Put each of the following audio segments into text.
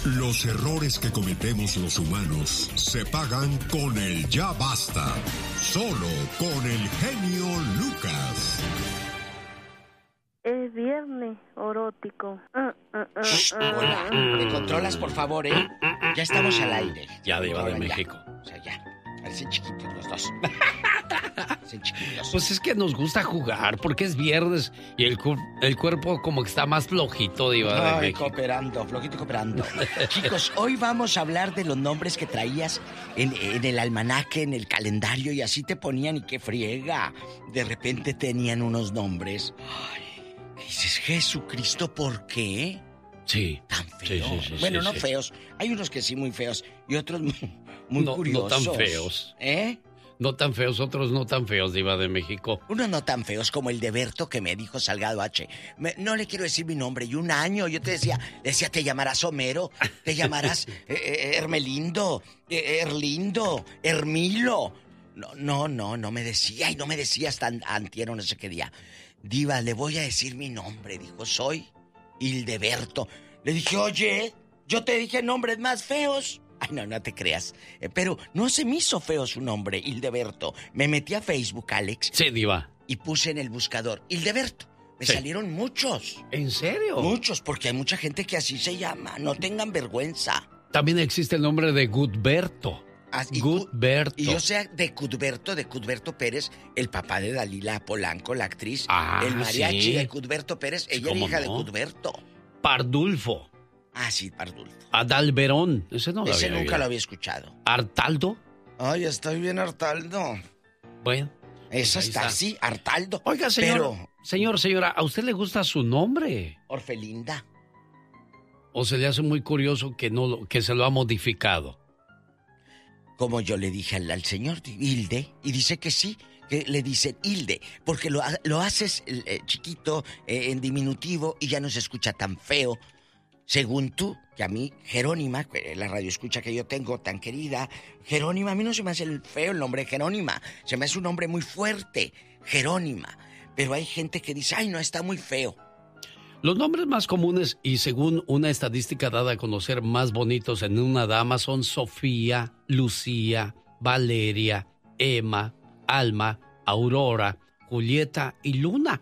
Los errores que cometemos los humanos se pagan con el ya basta. Solo con el genio Lucas. Es viernes erótico. Hola, ¿te controlas, por favor, eh? Ya estamos al aire. Ya, Diva de México. O sea, ya. Parecen chiquitos los dos. Parecen chiquitos. Pues es que nos gusta jugar, porque es viernes y el cuerpo como que está más flojito, Diva de México. Cooperando, flojito cooperando. Chicos, hoy vamos a hablar de los nombres que traías en el almanaque, en el calendario, y así te ponían y qué friega. De repente tenían unos nombres. Ay, dices, Jesucristo, ¿por qué? Sí. Tan feos. Sí, bueno, sí, no sí. feos. Hay unos que sí muy feos y otros muy curiosos. No tan feos. ¿Eh? No tan feos, otros no tan feos, Diva de México. Unos no tan feos como el de Berto que me dijo Salgado H. No le quiero decir mi nombre. Y un año yo le decía, te llamarás Homero, te llamarás Hermelindo, Erlindo, Hermilo. No me decía, y no me decía hasta antier, no sé qué día. Diva, le voy a decir mi nombre, dijo, soy Hildeberto. Le dije, oye, yo te dije nombres más feos. Ay, no te creas. Pero no se me hizo feo su nombre, Hildeberto. Me metí a Facebook, Alex. Sí, Diva. Y puse en el buscador, Hildeberto. Me salieron muchos. ¿En serio? Muchos, porque hay mucha gente que así se llama. No tengan vergüenza. También existe el nombre de Gudberto. Gudberto. Y yo sé de Cudberto Pérez, el papá de Dalila Polanco, la actriz. El mariachi sí. de Cudberto Pérez. Ella es hija de Cudberto. Pardulfo. Ah, sí, Pardulfo. Adalberón. Ese no lo Ese había nunca oído. lo había escuchado. ¿Artaldo? Ay, estoy bien hartaldo. Bueno. Eso pues está así, hartaldo. Oiga, señor. Señora, ¿a usted le gusta su nombre? Orfelinda. ¿O se le hace muy curioso que se lo ha modificado? Como yo le dije al señor Hilde, y dice que sí, que le dicen Hilde, porque lo haces chiquito, en diminutivo, y ya no se escucha tan feo. Según tú, que a mí, Jerónima, la radio escucha que yo tengo tan querida, Jerónima, a mí no se me hace feo el nombre Jerónima, se me hace un nombre muy fuerte, Jerónima. Pero hay gente que dice, ay, no, está muy feo. Los nombres más comunes y según una estadística dada a conocer más bonitos en una dama son Sofía, Lucía, Valeria, Emma, Alma, Aurora, Julieta y Luna.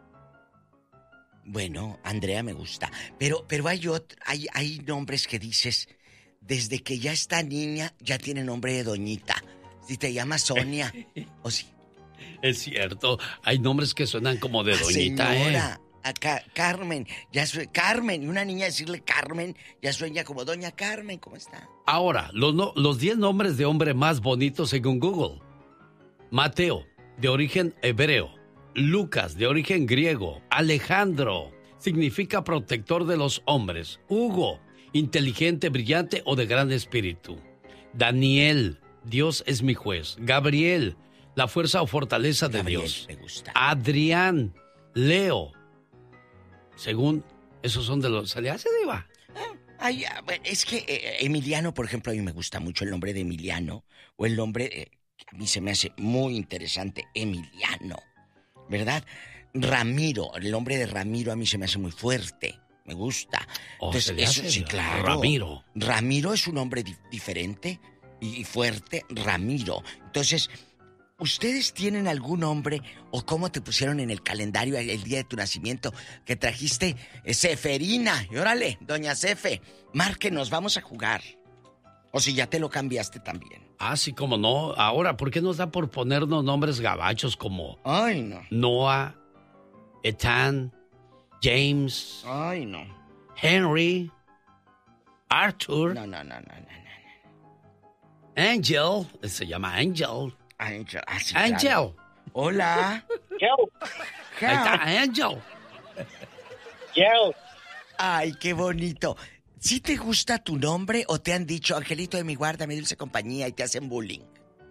Bueno, Andrea me gusta, pero hay nombres que dices, desde que ya está niña, ya tiene nombre de doñita. Si te llamas Sonia, o sí. Es cierto, hay nombres que suenan como de doñita, señora, acá, Carmen, Carmen, y una niña decirle Carmen, ya sueña como doña Carmen, ¿cómo está? Ahora, los 10 nombres de hombre más bonitos según Google. Mateo, de origen hebreo. Lucas, de origen griego. Alejandro, significa protector de los hombres. Hugo, inteligente, brillante o de gran espíritu. Daniel, Dios es mi juez. Gabriel, la fuerza o fortaleza de Dios. Me gusta. Adrián, Leo. Según, esos son de los... ¿Se le hace, Diva? Ay, es que Emiliano, por ejemplo, a mí me gusta mucho el nombre de Emiliano. O el nombre, a mí se me hace muy interesante, Emiliano. ¿Verdad? Ramiro, el nombre de Ramiro a mí se me hace muy fuerte. Me gusta. Entonces, eso sí, claro. Ramiro. Ramiro es un nombre diferente y fuerte, Ramiro. Entonces, ¿ustedes tienen algún nombre o cómo te pusieron en el calendario el día de tu nacimiento que trajiste Seferina? Y órale, doña Cefe, márquenos, vamos a jugar. O si ya te lo cambiaste también. Ah, sí, como no. Ahora, ¿por qué nos da por ponernos nombres gabachos como... Ay, no. Noah, Ethan, James... Ay, no. Henry, Arthur... No. Angel, se llama Angel. Angel. Ah, sí, Angel. Claro. Hola. Ahí está, Angel. Ay, qué bonito. ¿Sí te gusta tu nombre o te han dicho, Angelito de mi guarda, mi dulce compañía, y te hacen bullying?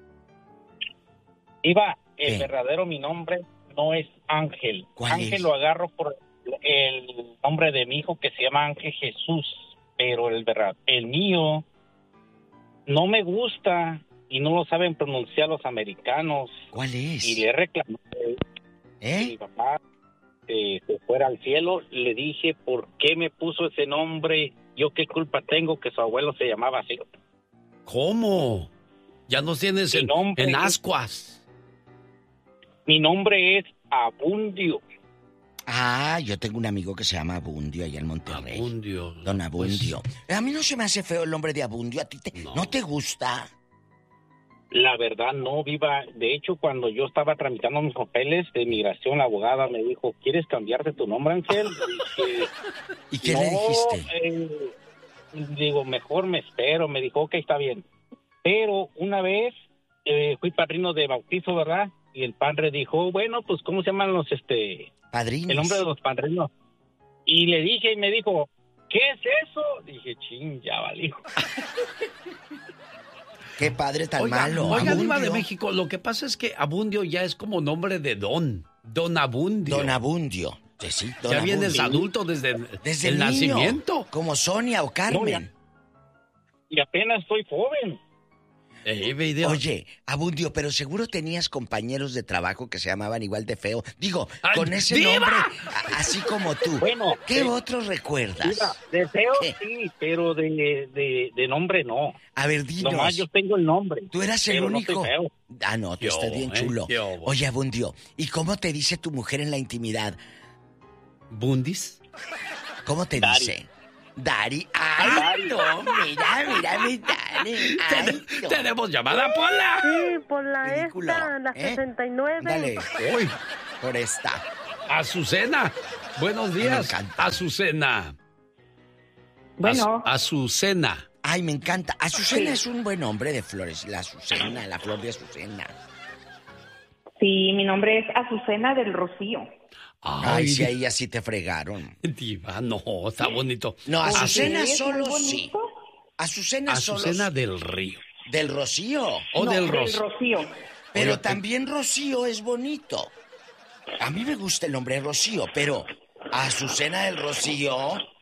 Iba, el verdadero mi nombre no es Ángel. ¿Cuál Ángel es? lo agarro por el nombre de mi hijo que se llama Ángel Jesús, pero el mío no me gusta y no lo saben pronunciar los americanos. ¿Cuál es? Y le reclamé a mi papá se fuera al cielo, le dije, ¿por qué me puso ese nombre? Yo qué culpa tengo que su abuelo se llamaba así. ¿Cómo? Ya nos tienes en ascuas. Mi nombre es Abundio. Ah, yo tengo un amigo que se llama Abundio allá en Monterrey. Abundio. Don Abundio. Pues... A mí no se me hace feo el nombre de Abundio. ¿A ti no te gusta? La verdad no, Viva. De hecho, cuando yo estaba tramitando mis papeles de migración, la abogada me dijo, ¿quieres cambiarte tu nombre, Ángel? ¿Y qué le dijiste? Digo, mejor me espero. Me dijo, ok, está bien. Pero una vez fui padrino de bautizo, ¿verdad? Y el padre dijo, bueno, pues, ¿cómo se llaman los, padrinos? El nombre de los padrinos. Y le dije, y me dijo, ¿qué es eso? Dije, ching, ya valió. Qué padre tan malo. Oiga, Diva de México, lo que pasa es que Abundio ya es como nombre de don. Don Abundio. Don Abundio. Sí, don ya Abundio. vienes adulto desde el niño, nacimiento. Como Sonia o Carmen. Y apenas soy joven. Oye, Abundio, pero seguro tenías compañeros de trabajo que se llamaban igual de feo. Digo, con ese ¡Diva! nombre, así como tú. Bueno, ¿qué otros recuerdas? Diva, de feo sí, pero de nombre no. A ver, dinos. Nomás yo tengo el nombre. Tú eras el único. No soy feo. Ah, no, tú estás bien chulo. Oye, Abundio, ¿y cómo te dice tu mujer en la intimidad? ¿Bundis? ¿Cómo te Dari. dice? Dari. ¡Ay, no! Mira, mi Dari. Ay, no. ¡Tenemos llamada, Pola! Sí, por la Ridículo, esta, la 69. Dale. Uy, Por esta. Azucena. Buenos días, Me encanta. Azucena. Bueno. Azucena. Ay, me encanta. Azucena es un buen nombre de flores. La Azucena, la flor de Azucena. Sí, mi nombre es Azucena del Rocío. Ay, sí, ahí así te fregaron. Diva, no, está bonito. No, Azucena ¿Sí? solo ¿Es muy sí. bonito? Azucena solo Azucena sí. del Río. Del Rocío. O No, del del Rocío. Rocío. Pero Oye, también Rocío es bonito. A mí me gusta el nombre Rocío, pero Azucena del Rocío.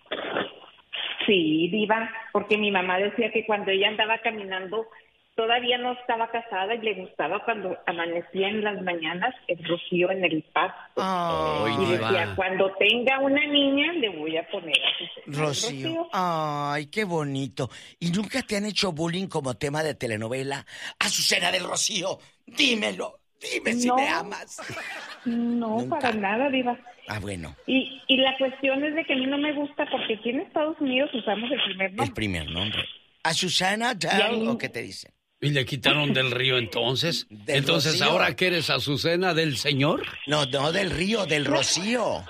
Sí, Diva, porque mi mamá decía que cuando ella andaba caminando, todavía no estaba casada y le gustaba cuando amanecía en las mañanas el rocío en el pasto. Ay, Y Diva. decía, cuando tenga una niña, le voy a poner Azucena del Rocío. Ay, qué bonito. ¿Y nunca te han hecho bullying como tema de telenovela? Azucena del Rocío, dímelo. Dime si No. me amas. No, Nunca. para nada, Diva. Ah, bueno, Y la cuestión es de que a mí no me gusta porque aquí en Estados Unidos usamos el primer el nombre. primer nombre. ¿Azucena Y a mí- Dow o qué te dicen? ¿Y le quitaron del Río entonces? Del Entonces, Rocío. ¿ahora que eres Azucena del Señor? No, del Río, del Rocío.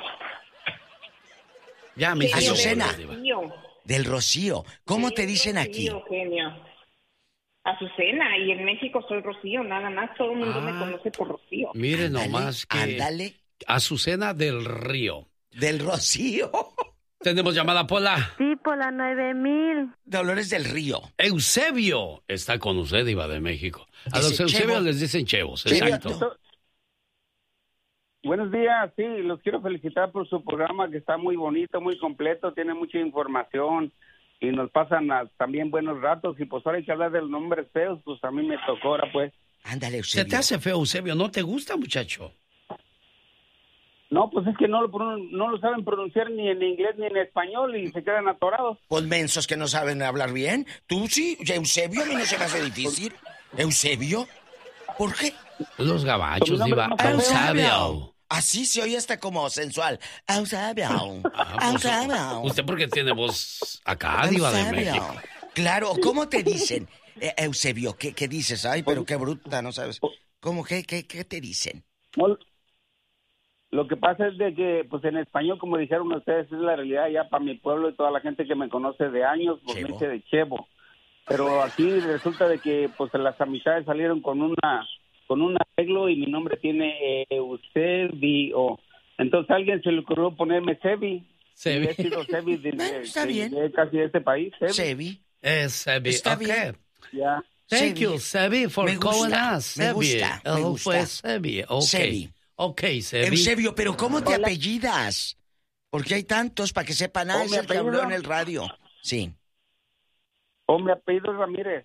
Ya me hice Azucena. bolas, Diva. Rocío. Del Rocío. ¿Cómo te Sí, dicen aquí? Rocío, genio. Azucena, y en México soy Rocío, nada más, todo el mundo me Ah. conoce por Rocío. Mire Ándale, nomás que ándale. Azucena del Río. Del Rocío. Tenemos llamada, Pola. Sí, por la 9000. Dolores del Río. Eusebio está con usted, Diva de México. A Ese los Eusebios chevo. les dicen chevos, Chevo. exacto. Buenos días, sí, los quiero felicitar por su programa que está muy bonito, muy completo, tiene mucha información y nos pasan también buenos ratos y pues ahora hay que hablar de los nombres feos, pues a mí me tocó ahora pues. Ándale, Se Eusebio. te hace feo, Eusebio, ¿no te gusta, muchacho? No, pues es que no lo saben pronunciar ni en inglés ni en español y se quedan atorados. Pues mensos que no saben hablar bien. Tú sí, Eusebio, a mí no se me hace difícil. ¿Eusebio? ¿Por qué? Los gabachos, Con mi Diva. nombre más Eusebio. Así se oye hasta como sensual. Eusebio. Pues, Eusebio. usted porque tiene voz acá, Diva de Eusebio. México. Claro, ¿cómo te dicen? Eusebio, ¿qué dices? Ay, pero qué bruta, ¿no sabes? ¿Cómo, qué te dicen? No, lo que pasa es de que pues en español, como dijeron ustedes, es la realidad ya para mi pueblo y toda la gente que me conoce de años, pues Chevo. me dice de Chevo. Pero aquí resulta de que pues las amistades salieron con un arreglo y mi nombre tiene Eusebio. Entonces a alguien se le ocurrió ponerme Sebi. Sebi. Y he sido Sebi Está bien. de casi de este país. Sebi. Sebi. Sebi. Está Ok. bien. Ya. Thank Sebi. you, Sebi, for Me gusta, calling us. me Sebi. gusta, me Oh, gusta. fue Sebi. Ok. Sebi. Ok, Sebi. Eusebio, pero ¿cómo te apellidas? Porque hay tantos para que sepan. Ah, ¿Cómo es me el que habló apellido? en el radio. Sí. Mi apellido es Ramírez.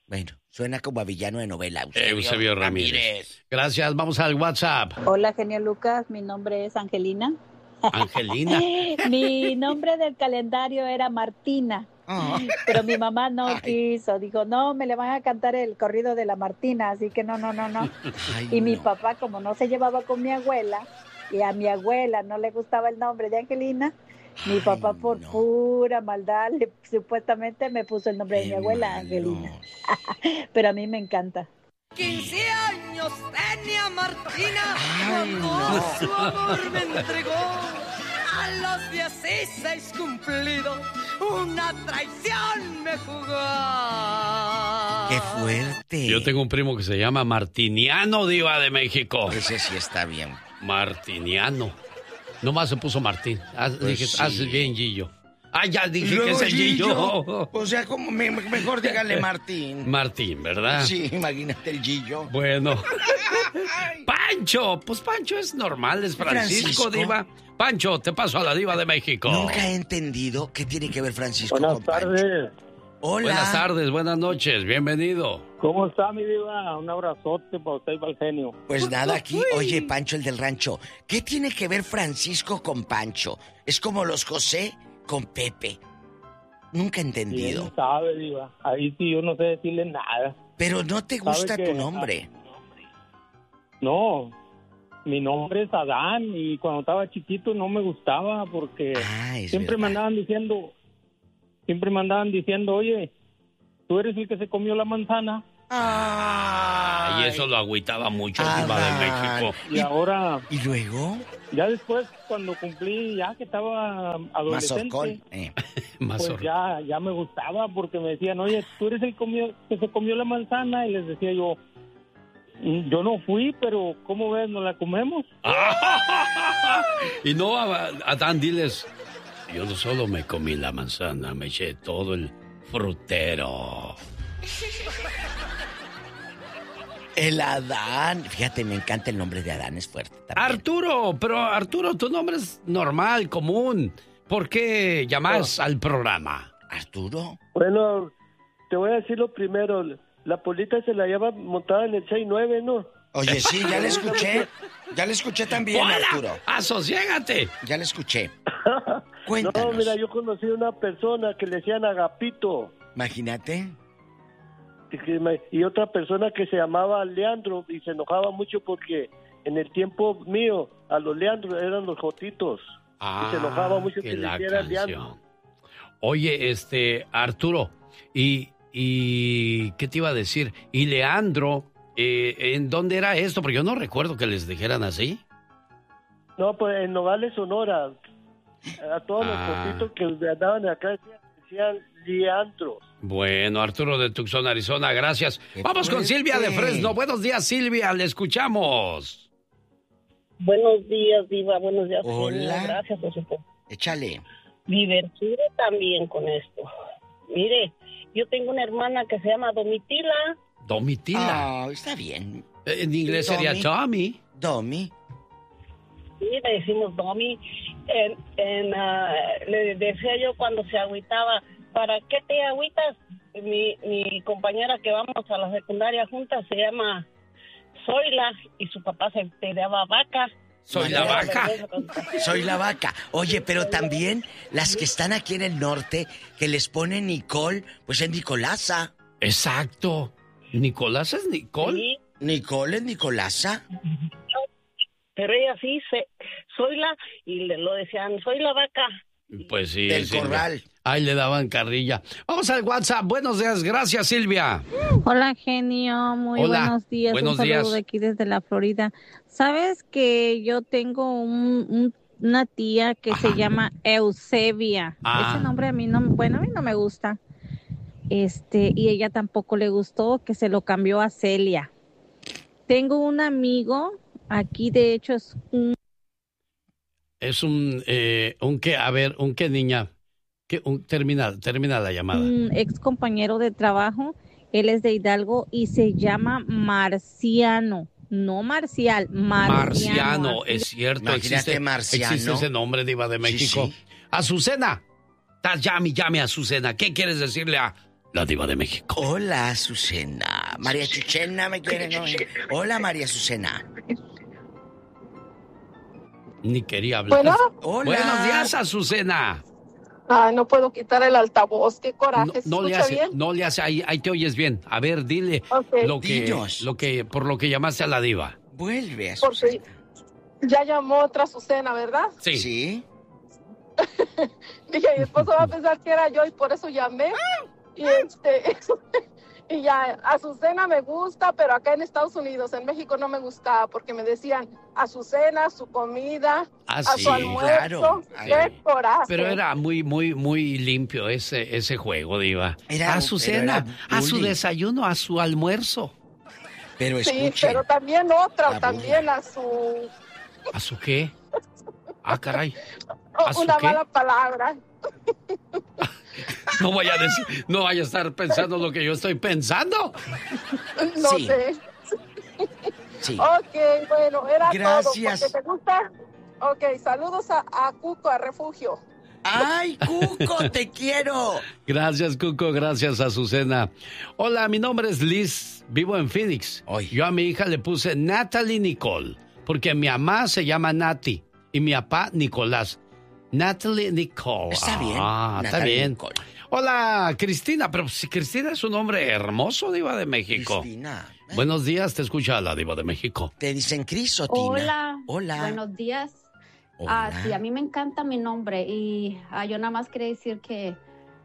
Bueno, suena como a villano de novela. Eusebio Ramírez. Gracias, vamos al WhatsApp. Hola, genio Lucas, mi nombre es Angelina. Angelina. Mi nombre del calendario era Martina. Pero mi mamá no quiso, dijo, no, me le van a cantar el corrido de la Martina, así que no. Y mi papá, como no se llevaba con mi abuela, y a mi abuela no le gustaba el nombre de Angelina, mi papá por pura maldad supuestamente me puso el nombre de mi abuela, Angelina. Pero a mí me encanta. 15 años tenía Martina cuando su amor me entregó. A los 16 cumplidos, una traición me jugó. ¡Qué fuerte! Yo tengo un primo que se llama Martiniano, Diva de México. Ese sí está bien. Martiniano. Nomás se puso Martín. Dije, sí. Haz bien, Gillo. Ya dije que es el Gillo. O sea, como mejor dígale Martín. Martín, ¿verdad? Sí, imagínate el Gillo. Bueno. Pancho, pues Pancho es normal, es Francisco, Diva. Pancho, te paso a la Diva de México. Nunca he entendido qué tiene que ver Francisco Buenas con Pancho. tardes. Hola. Buenas tardes, buenas noches, bienvenido. ¿Cómo está, mi Diva? Un abrazote para usted y para el genio. Pues nada, aquí, oye, Pancho, el del rancho, ¿qué tiene que ver Francisco con Pancho? Es como los José con Pepe. Nunca he entendido. ¿Quién sabe, Diva? Ahí sí yo no sé decirle nada. Pero no te gusta tu nombre. No, mi nombre es Adán y cuando estaba chiquito no me gustaba porque siempre me andaban diciendo, oye, tú eres el que se comió la manzana. Y eso lo agüitaba mucho, Diva de México. Y ahora... ¿Y luego? Ya después, cuando cumplí, ya que estaba adolescente, pues ya me gustaba porque me decían, oye, tú eres el que se comió la manzana, y les decía yo no fui, pero ¿cómo ves? ¿Nos la comemos? Y no, Adán, diles, yo no solo me comí la manzana, me eché todo el frutero. El Adán. Fíjate, me encanta el nombre de Adán, es fuerte también. Arturo, tu nombre es normal, común. ¿Por qué llamas al programa? ¿Arturo? Bueno, te voy a decir lo primero. La Polita se la lleva montada en el 6-9, ¿no? Oye, sí, ya le escuché. Ya le escuché también, ¡Hola! Arturo. ¡Asociégate! Ya le escuché. Cuéntanos. No, mira, yo conocí a una persona que le decían Agapito. Imagínate. Y otra persona que se llamaba Leandro y se enojaba mucho porque en el tiempo mío a los Leandros eran los Jotitos. Y se enojaba mucho que le hicieran Leandro. Oye, Arturo, ¿y qué te iba a decir? ¿Y Leandro, en dónde era esto? Porque yo no recuerdo que les dijeran así. No, pues en Nogales, Sonora. A todos los Jotitos que andaban acá decían Leandro. Bueno, Arturo de Tucson, Arizona, gracias. Vamos con Silvia de Fresno. Buenos días, Silvia, le escuchamos. Buenos días, Diva, buenos días. Hola. Gracias por su... Échale. Divertido también con esto. Mire, yo tengo una hermana que se llama Domitila. Domitila. Está bien. En inglés sería Tommy. Domi. Sí, le decimos Domi. Le decía yo cuando se agüitaba, ¿para qué te agüitas? Mi compañera que vamos a la secundaria juntas se llama Zoila y su papá se peleaba Vaca. Soy la vaca. Soy la vaca. Oye, pero también las que están aquí en el norte, que les ponen Nicole, pues es Nicolasa. Exacto. ¿Nicolasa es Nicole? Sí. ¿Nicole es Nicolasa? Pero ella sí, Zoila, y lo decían, soy la vaca. Pues sí. Del corral. Ay, le daban carrilla. Vamos al WhatsApp. Buenos días. Gracias, Silvia. Hola, genio. Muy buenos días. Buenos Un saludo días. de aquí desde la Florida. ¿Sabes que yo tengo una tía que se llama Eusebia? Ese nombre a mí no me gusta. Y ella tampoco le gustó, que se lo cambió a Celia. Tengo un amigo, aquí de hecho es un... Es un qué, a ver, un qué, niña. Termina la llamada. Un ex compañero de trabajo, él es de Hidalgo y se llama Marciano. No Marcial, Marciano, es cierto. Imagínate, Marciano. Existe ese nombre, Diva de México. Sí. Azucena. Llame, Azucena. ¿Qué quieres decirle a la Diva de México. Hola, Azucena. María Chuchena me quiere, ¿no? Hola, María Azucena. Ni quería hablar. Bueno. Hola. Buenos días, Azucena. Ay, no puedo quitar el altavoz, qué coraje. No le hace, bien? No le hace, ahí te oyes bien. A ver, dile por lo que llamaste a la Diva. Vuelve a Porque ya llamó otra Azucena, ¿verdad? Sí. Sí. Dije, mi esposo va a pensar que era yo y por eso llamé. Y y ya, Azucena me gusta, pero acá en Estados Unidos, en México no me gustaba porque me decían Azucena, su comida, a su almuerzo. Claro. ¡Qué coraje! Pero era muy, muy, muy limpio ese juego, Diva. Era Azucena, a su desayuno, a su almuerzo. Pero escuche. Sí, pero también otra, también a su... ¿A su qué? Ah, caray. Una mala palabra. No vaya a estar pensando lo que yo estoy pensando. No sé. Sí. Ok, bueno, era Gracias. todo. ¿Te gusta? Ok, saludos a Cuco, a Refugio. ¡Ay, Cuco, te quiero! Gracias, Cuco, gracias, Azucena. Hola, mi nombre es Liz, vivo en Phoenix. Yo a mi hija le puse Natalie Nicole, porque mi mamá se llama Nati y mi papá Nicolás. Natalie Nicole. Está bien. Está bien. Nicole. Hola, Cristina, pero si Cristina es un nombre hermoso, Diva de México. Cristina. Buenos días, te escucha la Diva de México. ¿Te dicen Cris o Tina? Hola. Buenos días. Sí, a mí me encanta mi nombre y yo nada más quería decir que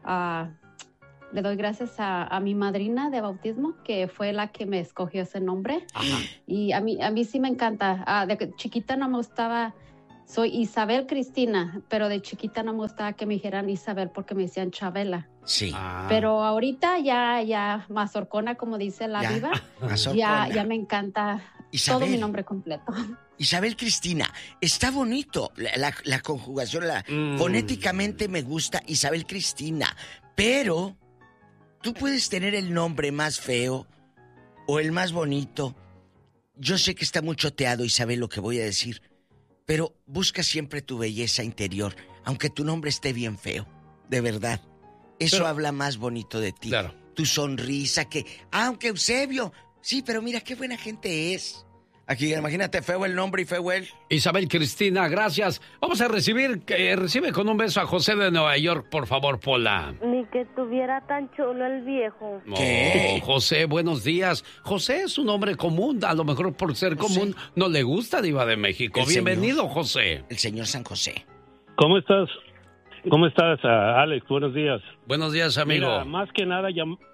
le doy gracias a mi madrina de bautismo, que fue la que me escogió ese nombre. Ajá. Y a mí sí me encanta. De chiquita no me gustaba, soy Isabel Cristina, pero de chiquita no me gustaba que me dijeran Isabel porque me decían Chabela. Sí. Pero ahorita ya mazorcona, como dice la Diva, ya me encanta Isabel. Todo mi nombre completo. Isabel Cristina, está bonito la conjugación, fonéticamente me gusta Isabel Cristina, pero tú puedes tener el nombre más feo o el más bonito. Yo sé que está muy choteado, Isabel, lo que voy a decir, pero busca siempre tu belleza interior, aunque tu nombre esté bien feo, de verdad. Eso habla más bonito de ti. Claro. Tu sonrisa, aunque Eusebio, sí, pero mira qué buena gente es. Aquí, imagínate, feo el nombre y feo él. Isabel Cristina, gracias. Vamos a recibe con un beso a José de Nueva York, por favor, Pola. Ni que tuviera tan chulo el viejo. ¿Qué? José, buenos días. José es un hombre común, a lo mejor por ser común no le gusta Diva de México. Bienvenido, José. El señor San José. ¿Cómo estás? ¿Cómo estás, Alex? Buenos días. Buenos días, amigo. Mira, más que nada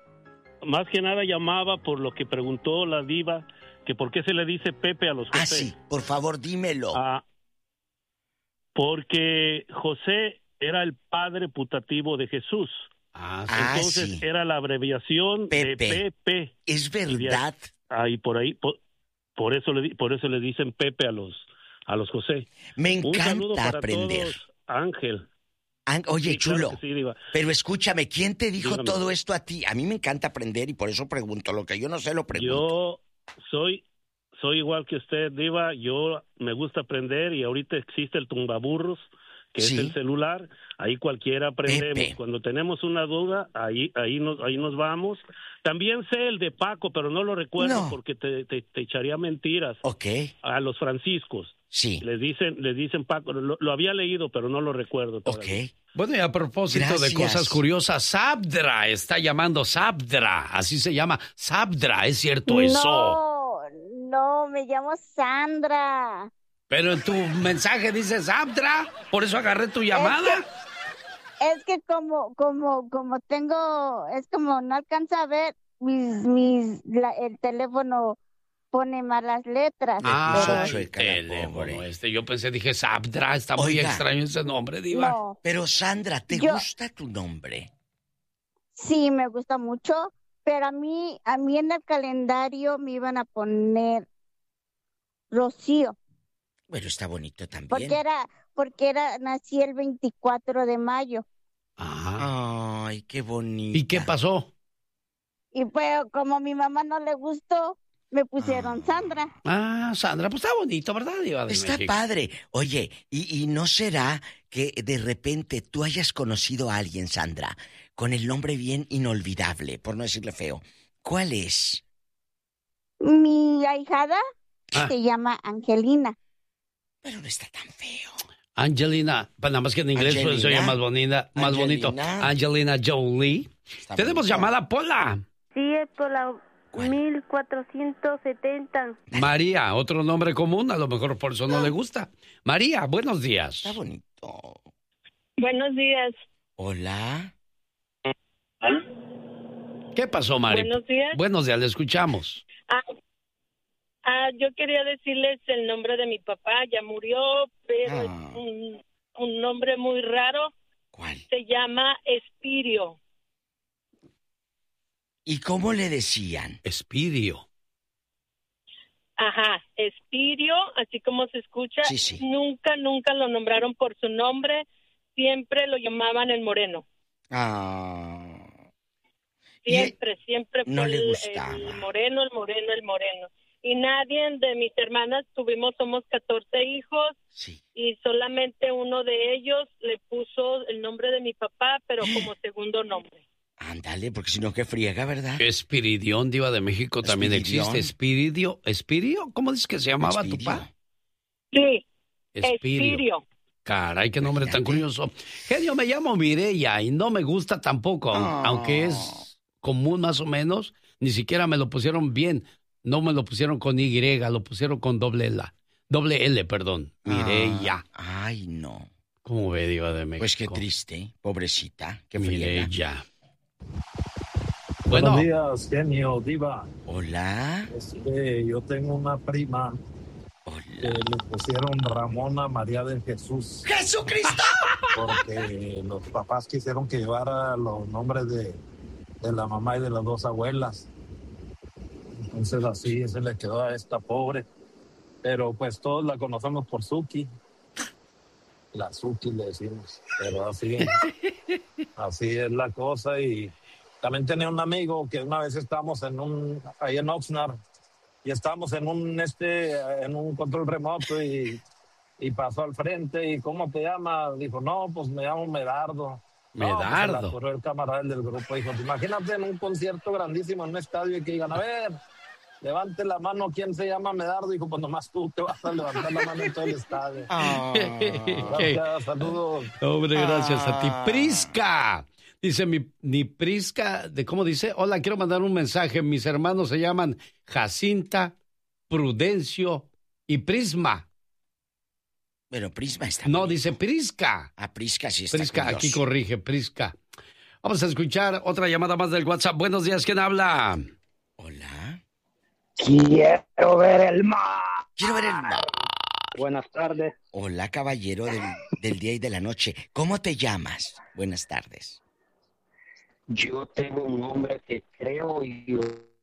llamaba por lo que preguntó la Diva, que por qué se le dice Pepe a los José. Sí, por favor, dímelo. Porque José era el padre putativo de Jesús. Entonces era la abreviación de Pepe. Es verdad. Y por ahí, por eso le dicen Pepe a los José. Me encanta un saludo para aprender. Todos, Ángel. Oye, sí, chulo, claro que sí, Diva. Pero escúchame, ¿quién te dijo Dígame. todo esto a ti? A mí me encanta aprender y por eso pregunto. Lo que yo no sé lo pregunto. Yo soy igual que usted, Diva. Yo me gusta aprender y ahorita existe el tumbaburros, que es el celular. Ahí cualquiera aprendemos. Pepe. Cuando tenemos una duda, ahí nos vamos. También sé el de Paco, pero no lo recuerdo porque te echaría mentiras. A los franciscos. Sí. Les dicen Paco. Lo había leído, pero no lo recuerdo todavía. Bueno, y a propósito de cosas curiosas, Sabdra está llamando Sabdra, así se llama Sabdra, ¿es cierto eso? No, me llamo Sandra. Pero en tu mensaje dice Sabdra, por eso agarré tu llamada. Es que como tengo, es como no alcanza a ver el teléfono pone malas letras. El teléfono yo pensé, dije Sabdra, está muy extraño ese nombre, Diva. No. Pero Sandra, ¿te gusta tu nombre? Sí, me gusta mucho, pero a mí en el calendario me iban a poner Rocío. Bueno, está bonito también. Porque nací el 24 de mayo. Ay, qué bonito. ¿Y qué pasó? Y pues como a mi mamá no le gustó, me pusieron Sandra. Ah, Sandra, pues está bonito, ¿verdad, Diva de Está México? padre. Oye, ¿y no será que de repente tú hayas conocido a alguien, Sandra, con el nombre bien inolvidable, por no decirle feo? ¿Cuál es? Mi ahijada se llama Angelina. Pero no está tan feo. Angelina, nada más que en inglés se oye más bonita, más bonito. Angelina Jolie. Tenemos llamada, Pola. Sí, es por la 1470. María, otro nombre común, a lo mejor por eso no le gusta. María, buenos días. Está bonito. Buenos días. Hola. ¿Qué pasó, María? Buenos días. Buenos días, le escuchamos. Yo quería decirles el nombre de mi papá, ya murió, pero es un nombre muy raro. ¿Cuál? Se llama Espirio. ¿Y cómo le decían? Espirio. Ajá, Espirio, así como se escucha. Sí, sí. Nunca lo nombraron por su nombre, siempre lo llamaban el Moreno. Siempre no fue le gustaba. el Moreno. Y nadie de mis hermanas somos 14 hijos, sí. Y solamente uno de ellos le puso el nombre de mi papá, pero como segundo nombre. Ándale, porque si no, qué friega, ¿verdad? Espiridión, Diva de México, también existe. ¿Espirio? ¿Cómo dices que se llamaba tu papá? Sí, Espirio. Caray, qué nombre tan curioso. Genio, me llamo Mireya y no me gusta tampoco, aunque es común más o menos. Ni siquiera me lo pusieron bien. No me lo pusieron con Y, lo pusieron con doble L, perdón. Mireya. Ay, no. ¿Cómo ve, Diva de México? Pues qué triste, pobrecita. Qué Mireya. Buenos días, genio, Diva. Hola. Yo tengo una prima. Hola. Que le pusieron Ramona María de Jesús. ¡Jesucristo! Porque los papás quisieron que llevara los nombres de la mamá y de las dos abuelas. Entonces así se le quedó a esta pobre. Pero pues todos la conocemos por Suki. La Suki le decimos. Pero así es la cosa. Y también tenía un amigo que una vez estábamos ahí en Oxnard. Y estábamos en un control remoto y pasó al frente. ¿Y cómo te llamas? Dijo, no, pues me llamo Medardo. Medardo. No, pues se la el camarada del grupo. Dijo, imagínate en un concierto grandísimo en un estadio y que digan, a ver, levante la mano, ¿quién se llama Medardo? Dijo, pues nomás tú te vas a levantar la mano en todo el estadio. Gracias, saludos. Hombre, gracias a ti. Prisca. Dice mi Prisca, ¿cómo dice? Hola, quiero mandar un mensaje. Mis hermanos se llaman Jacinta, Prudencio y Prisma. Pero Prisma está... No, dice Prisca. Prisca sí está Prisca, curioso. aquí corrige, Prisca. Vamos a escuchar otra llamada más del WhatsApp. Buenos días, ¿quién habla? Hola. Quiero ver el mar. Quiero ver el mar. Buenas tardes. Hola, caballero del día y de la noche. ¿Cómo te llamas? Buenas tardes. Yo tengo un nombre que creo yo.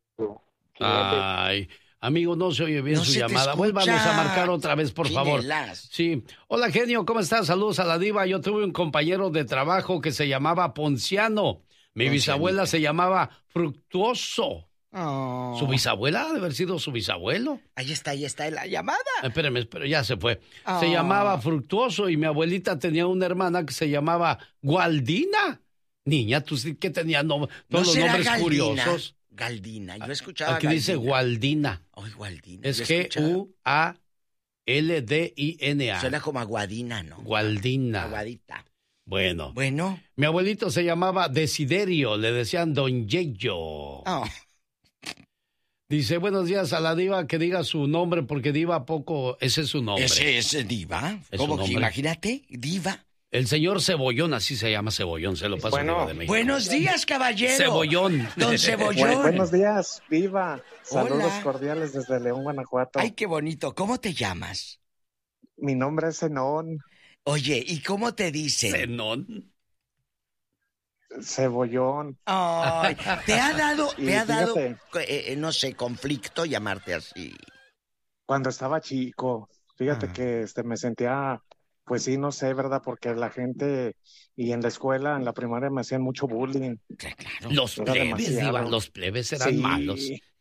Ay, amigo, no se oye bien su llamada. Vuélvanos a marcar otra vez, por favor. Sí. Hola, genio, ¿cómo estás? Saludos a la Diva. Yo tuve un compañero de trabajo que se llamaba Ponciano. Mi bisabuela se llamaba Fructuoso. Oh. ¿Su bisabuela? ¿Ha de haber sido su bisabuelo? Ahí está en la llamada. Espérame, pero ya se fue. Se llamaba Fructuoso y mi abuelita tenía una hermana que se llamaba Gualdina. Niña, tú sí que tenías todos los nombres Galdina, curiosos. Galdina, yo escuchaba aquí dice Gualdina. Ay, Gualdina. Es Gualdina. Suena como aguadina, ¿no? Gualdina. Aguadita. Bueno. Mi abuelito se llamaba Desiderio, le decían Don Yeyo. Oh. Dice, buenos días a la Diva, que diga su nombre, porque Diva poco, ese es su nombre. ¿Ese es Diva? ¿Cómo que imagínate? Diva. El señor Cebollón, así se llama Cebollón, se lo paso Diva de México. Buenos días, caballero. Cebollón. Don Cebollón. Buenos días, Diva. Saludos Hola. Cordiales desde León, Guanajuato. Ay, qué bonito. ¿Cómo te llamas? Mi nombre es Zenón. Oye, ¿y cómo te dicen? Zenón. Cebollón. Ay, ¿te ha dado, no sé, conflicto llamarte así? Cuando estaba chico, fíjate que me sentía, pues sí, no sé, ¿verdad? Porque la gente y en la escuela, en la primaria me hacían mucho bullying. Claro. Los plebes, Diva, los plebes eran malos.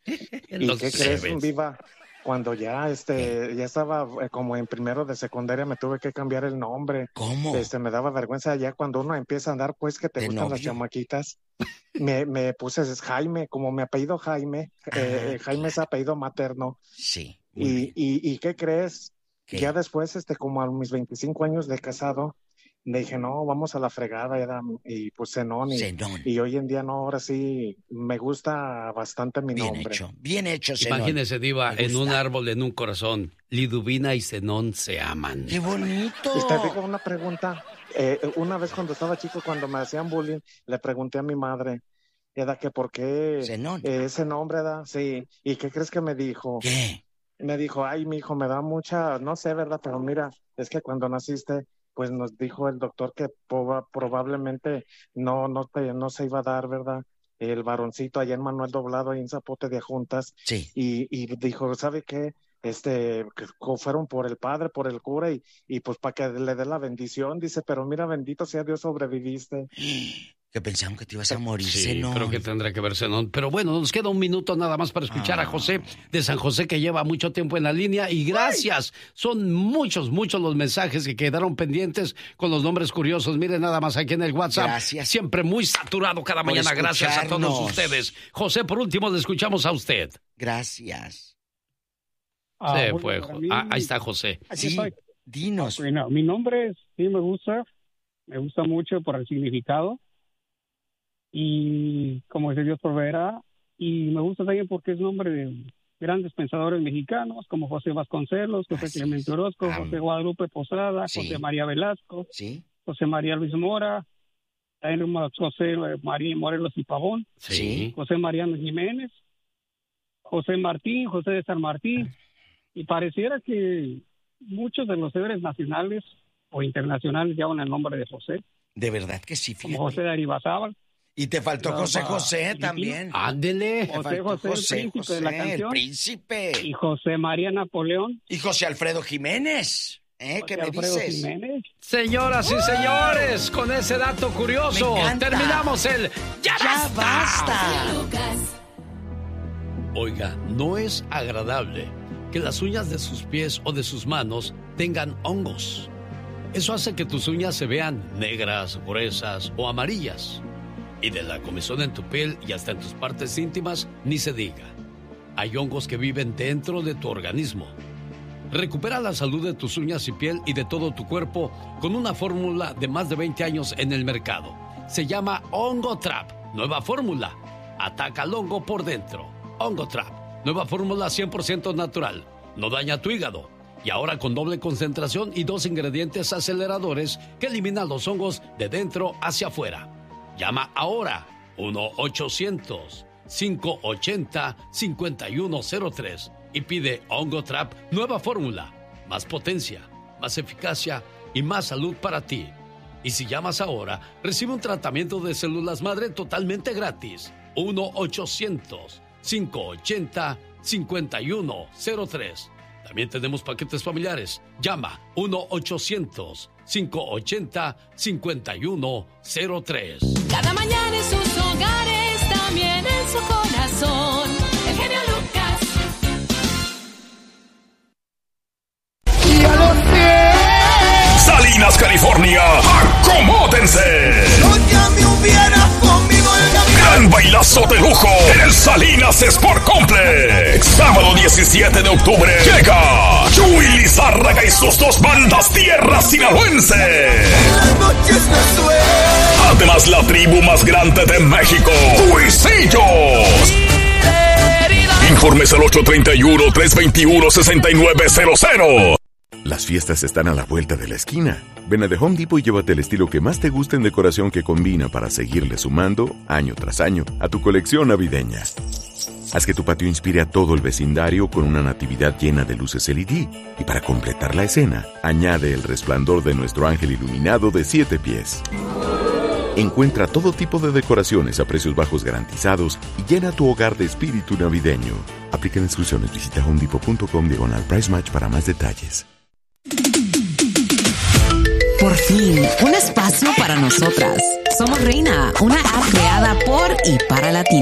¿Y qué crees, Viva? Cuando ya estaba como en primero de secundaria, me tuve que cambiar el nombre. ¿Cómo? Me daba vergüenza ya cuando uno empieza a andar, pues, que te gustan las chamaquitas. Me puse Jaime, como mi apellido Jaime. Jaime es apellido materno. Sí. ¿Y qué crees? ¿Qué? Ya después, como a mis 25 años de casado, me dije, no, vamos a la fregada, y pues Zenón. Y hoy en día, no, ahora sí, me gusta bastante mi nombre. Bien hecho, Zenón. Imagínese, Diva, en un árbol, en un corazón, Liduvina y Zenón se aman. ¡Qué bonito! Y te digo una pregunta. Una vez cuando estaba chico, cuando me hacían bullying, le pregunté a mi madre, que por qué ese nombre, Sí. ¿Y qué crees que me dijo? ¿Qué? Me dijo, ay, mi hijo, me da mucha, no sé, ¿verdad? Pero mira, es que cuando naciste, pues nos dijo el doctor que probablemente no se iba a dar, ¿verdad? El varoncito allá en Manuel Doblado, ahí en Zapote de Ajuntas. Sí. Y dijo, ¿sabe qué? Que fueron por el padre, por el cura, y pues para que le dé la bendición, dice, pero mira, bendito sea Dios, sobreviviste. Que pensaron que te ibas a morir, sí, Zenón. Creo que tendrá que ver Zenón. Pero bueno, nos queda un minuto nada más para escuchar a José de San José, que lleva mucho tiempo en la línea. Y gracias. Son muchos los mensajes que quedaron pendientes con los nombres curiosos. Miren nada más aquí en el WhatsApp. Gracias. Siempre muy saturado cada mañana. Gracias a todos ustedes. José, por último, le escuchamos a usted. Gracias. Se fue. Ahí está José. Sí, dinos. Bueno, mi nombre sí me gusta mucho por el significado. Y como dice Dios proveerá, y me gusta también porque es nombre de grandes pensadores mexicanos como José Vasconcelos, José Clemente Orozco, José Guadalupe Posada, José María Velasco, José María Luis Mora, también José María Morelos y Pavón, José Mariano Jiménez, José Martín, José de San Martín, y pareciera que muchos de los héroes nacionales o internacionales llevan el nombre de José. De verdad que sí, fíjate. Como José de Aribazábal. Y te faltó José también. Ándele. José, el príncipe de la canción. El príncipe. Y José María Napoleón. Y José Alfredo Jiménez. ¿Qué me dices? Jiménez. Señoras y señores, con ese dato curioso, terminamos el ¡Ya basta! Oiga, no es agradable que las uñas de sus pies o de sus manos tengan hongos. Eso hace que tus uñas se vean negras, gruesas o amarillas. Y de la comezón en tu piel y hasta en tus partes íntimas, ni se diga. Hay hongos que viven dentro de tu organismo. Recupera la salud de tus uñas y piel y de todo tu cuerpo con una fórmula de más de 20 años en el mercado. Se llama Hongo Trap. Nueva fórmula. Ataca al hongo por dentro. Hongo Trap. Nueva fórmula 100% natural. No daña tu hígado. Y ahora con doble concentración y 2 ingredientes aceleradores que eliminan los hongos de dentro hacia afuera. Llama ahora 1-800-580-5103 y pide Hongo Trap Nueva Fórmula. Más potencia, más eficacia y más salud para ti. Y si llamas ahora, recibe un tratamiento de células madre totalmente gratis. 1-800-580-5103. También tenemos paquetes familiares. Llama 1-800-580-5103. Cada mañana en sus hogares, también en su corazón. El genio Lucas. Y a los pies. Salinas, California. ¡Acomódense! No ya me hubiera comido el gavilán. Gran bailazo de lujo en el Salinas Sport Complex. Sábado 17 de octubre llega Chuy Lizárraga y sus 2 bandas Tierra Sinaloense. Las noches me sueño. Además, la tribu más grande de México, Cuisillos. Informes al 831-321-6900. Las fiestas están a la vuelta de la esquina. Ven a The Home Depot y llévate el estilo que más te guste en decoración que combina para seguirle sumando, año tras año, a tu colección navideña. Haz que tu patio inspire a todo el vecindario con una natividad llena de luces LED. Y para completar la escena, añade el resplandor de nuestro ángel iluminado de 7 pies. Encuentra todo tipo de decoraciones a precios bajos garantizados y llena tu hogar de espíritu navideño. Aplican exclusiones. Visita homedepot.com/Price Match para más detalles. Por fin, un espacio para nosotras. Somos Reina, una app creada por y para latinos.